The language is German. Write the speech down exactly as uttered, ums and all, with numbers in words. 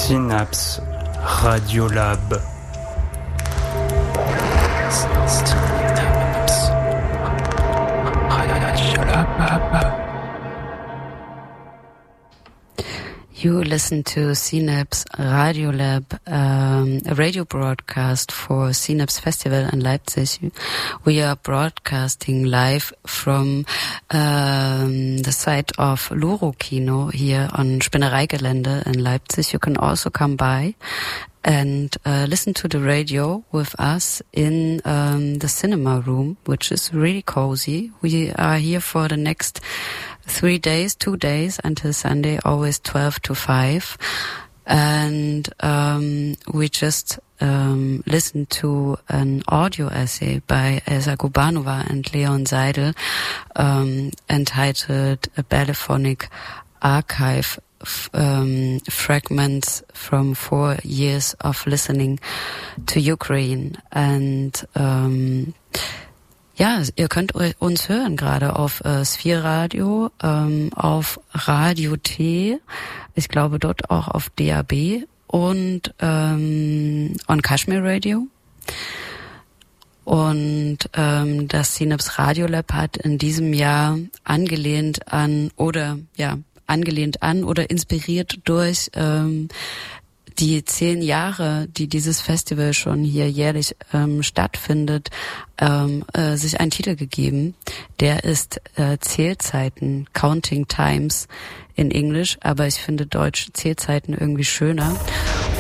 Synapse Radiolab. Synapse Radiolab. You listen to Synapse Radiolab, um, a radio broadcast for Synapse Festival in Leipzig. We are broadcasting live from um, the site of Loro Kino here on Spinnereigelände in Leipzig. You can also come by and uh, listen to the radio with us in um, the cinema room, which is really cozy. We are here for the next three days, two days until Sunday, always twelve to five. And um, we just um, listened to an audio essay by Elsa Gubanova and Leon Seidel um, entitled A Ballyphonic Archive, Um, fragments from four years of listening to Ukraine. And ähm, ja, ihr könnt uns hören gerade auf äh, Sphere Radio, ähm, auf Radio T, ich glaube dort auch auf D A B und ähm, on Kashmir Radio. Und ähm, das Synapse Radiolab hat in diesem Jahr angelehnt an oder ja angelehnt an oder inspiriert durch ähm, die zehn Jahre, die dieses Festival schon hier jährlich ähm, stattfindet, ähm, äh, sich einen Titel gegeben. Der ist äh, Zählzeiten, Counting Times in Englisch, aber ich finde Deutsch Zählzeiten irgendwie schöner.